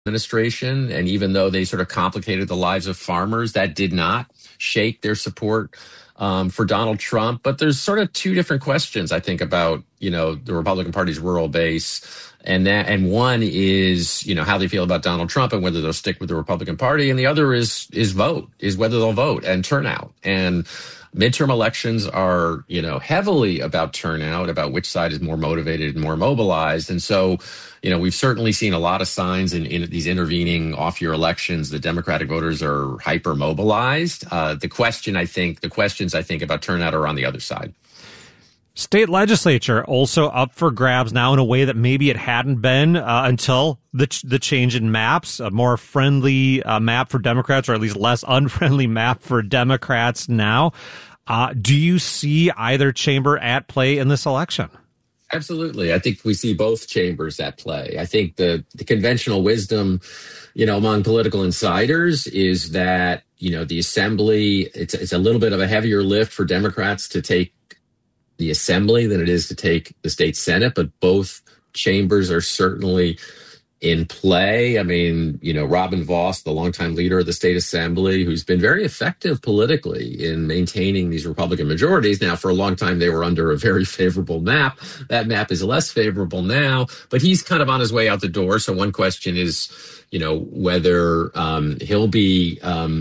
administration. And even though they sort of complicated the lives of farmers, that did not shake their support for Donald Trump. But there's sort of two different questions, I think, about, the Republican Party's rural base. And one is, how they feel about Donald Trump and whether they'll stick with the Republican Party. And the other is whether they'll vote and turnout. And midterm elections are, heavily about turnout, about which side is more motivated and more mobilized. And so, we've certainly seen a lot of signs in these intervening off-year elections that Democratic voters are hyper mobilized. The questions I think about turnout are on the other side. State legislature also up for grabs now in a way that maybe it hadn't been until the change in maps, a more friendly map for Democrats, or at least less unfriendly map for Democrats now. Do you see either chamber at play in this election? Absolutely. I think we see both chambers at play. I think the conventional wisdom, among political insiders is that, the assembly, it's a little bit of a heavier lift for Democrats to take the assembly than it is to take the state Senate, but both chambers are certainly in play. I mean, Robin Vos, the longtime leader of the state assembly, who's been very effective politically in maintaining these Republican majorities. Now, for a long time, they were under a very favorable map. That map is less favorable now, but he's kind of on his way out the door. So one question is, whether he'll be,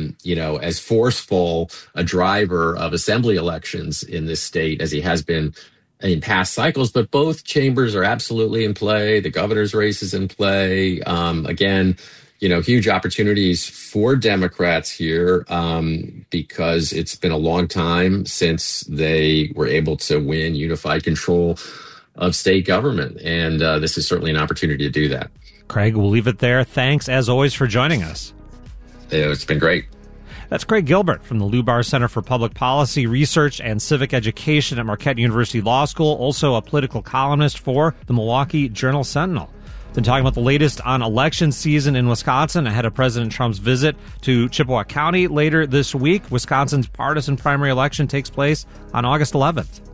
as forceful a driver of assembly elections in this state as he has been in past cycles. But both chambers are absolutely in play. The governor's race is in play. Again, huge opportunities for Democrats here because it's been a long time since they were able to win unified control of state government. And this is certainly an opportunity to do that. Craig, we'll leave it there. Thanks, as always, for joining us. It's been great. That's Craig Gilbert from the Lubar Center for Public Policy Research and Civic Education at Marquette University Law School, also a political columnist for the Milwaukee Journal-Sentinel. Been talking about the latest on election season in Wisconsin ahead of President Trump's visit to Chippewa County later this week. Wisconsin's partisan primary election takes place on August 11th.